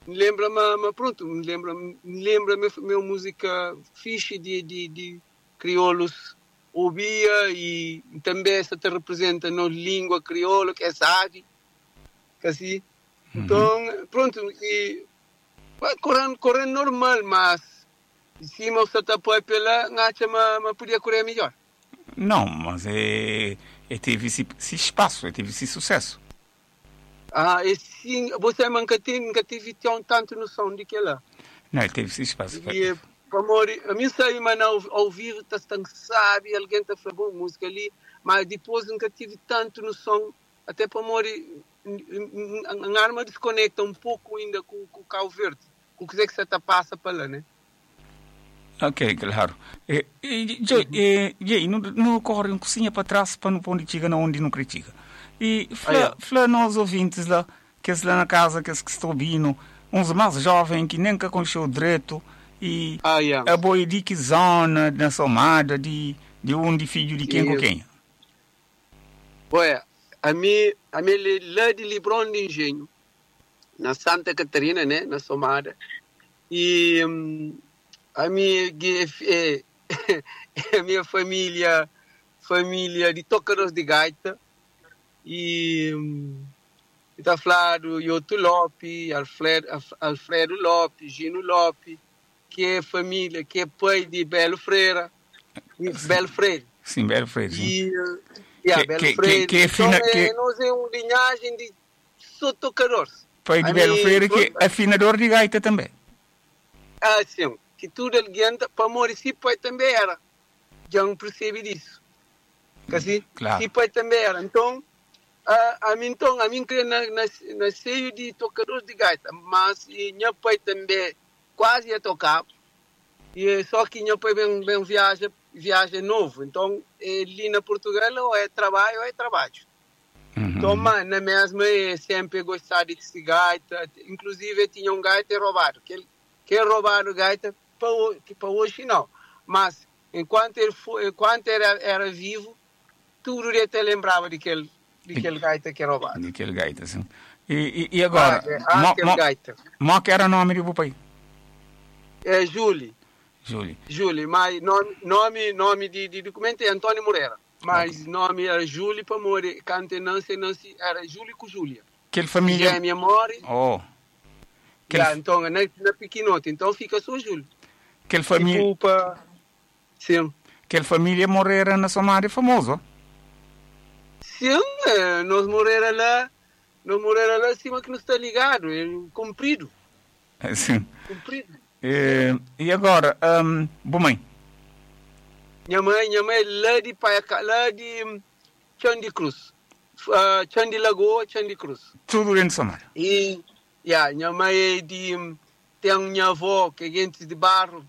Lembra-me, pronto, lembra-me minha música fixe de crioulos ouvia e também essa te representa na língua crioula, que é Sadi, que assim. Então, pronto, e correndo normal, mas se eu está para pela, acho que podia correr melhor. Não, mas teve esse espaço, teve esse sucesso. E sim, você nunca teve tanto noção de que lá. Não, teve esse espaço. E, a mim saiu, mas ao vivo, está tão sabe, alguém está fazendo música ali, mas depois nunca tive tanto noção, até para morrer, a arma desconecta um pouco ainda com o Cabo Verde, com o que você está passa para lá, né? Ok, claro. Não corre um cozinha para trás para não pôr chega onde não critica. E fala nós ouvintes lá, que lá na casa, que estão ouvindo, uns mais jovens que nem conheceu direito, e a boa de que zona, na somada, de onde filho de quem com quem? Olha, a mim lá de Libron de Engenho, na Santa Catarina, né, na somada, e a minha família de tocadores de gaita, e está falando Yoto Lopes, Alfredo Lopes, Gino Lopes, que é família, que é pai de Belo Freire. Belo Freire. Sim, Belo Freire. E, Belo Freire. Nós é uma linhagem de só tocadores. Pai de Belo Freire, que é afinador de gaita também. Sim. Que tudo alguém para morrer, se pai também era. Já não percebe disso. Assim? Claro. Se pai também era. Então, a mim creio na seio de tocadores de gaita, mas meu pai também quase ia tocar, e só que meu pai vem viaja novo, então ali na Portugal ou é trabalho. Então, mas na mesma sempre gostava de gaita, inclusive tinha um gaita roubado, que roubaram gaita para hoje não, mas enquanto ele era vivo, tudo ele até lembrava daquele gaita que é roubado. Daquele gaita, sim. E agora? Aquele gaita. Mo que era o nome do pai? É Júlio, mas nome de documento é Antônio Moreira. Mas nome era Júlio para morrer. Cante não era Júlio com Júlia. Que família? Já é minha memória. Então, na pequenote, então fica só Júlio. Que família? Desculpa. Sim. Que família Moreira na Somália famoso? Sim, nós moramos lá acima que não está ligado, é comprido. Sim. Comprido. E agora, mãe? Minha mãe lá de Paiaca, lá de Chandi Cruz, Chandi Lagoa, Chandi Cruz. Tudo dentro de Somália. E, minha mãe é tem minha avó que é Gentes de Barros,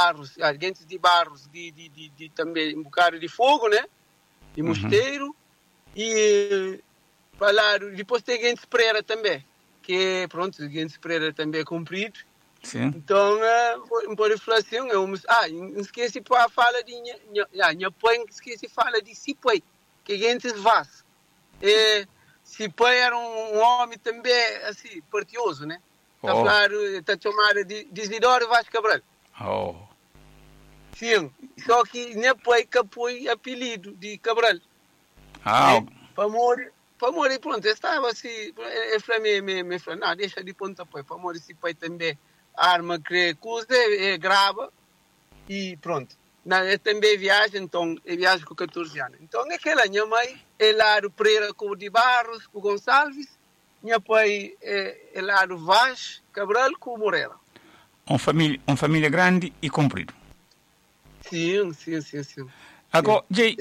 de também um bocado de fogo, né? De mosteiro. E falaram, depois tem Gentes Pereira também, que pronto, Gentes Pereira também é comprido. Sim. Então, por inflação, esqueci para falar de minha pai, esqueci falar de Cipai, que Gentes Vaz. Cipai era um homem também, assim, partioso, né? Está chamado de Isidoro Vaz Cabral. Sim, só que minha pai capôs apelido de Cabral. Para morrer, pronto, estava assim, ele falou, não, deixa de ponta, para morrer, Cipai também. Arma que coisa grava e pronto. Eu também viajo, então eu viajo com 14 anos. Então aquela minha mãe é lá do Pereira com o de Barros, com o Gonçalves, minha pai é lá do Vaz Cabral com o Moreira. Uma família grande e comprida. Sim. Agora, Jay,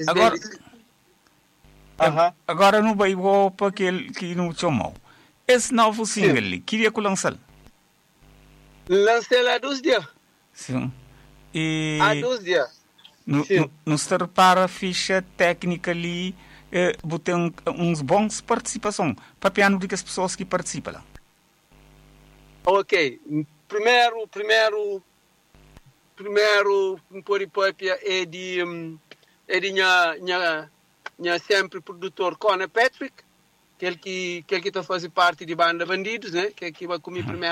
agora no Baibo para que não chamou. Esse novo single, queria que lançar. Lancei lá 2 dias. Sim. Há 2 dias. Não se repara a ficha técnica ali, botar uns bons participação, para piano de que as pessoas que participam lá. Ok. Primeiro, poripópia é de minha sempre produtor Conor Patrick, que ele está fazendo parte de banda Bandidos, né? Que vai comigo primeiro.